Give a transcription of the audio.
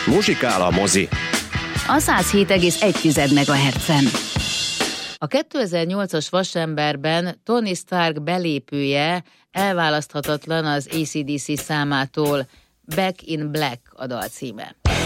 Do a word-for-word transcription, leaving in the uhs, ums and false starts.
Muzsikál a mozi. A száz hét egész egy megahertzen. A kétezer-nyolcas Vasemberben Tony Stark belépője elválaszthatatlan az á cé dé cé számától. Back in Black a dal címe.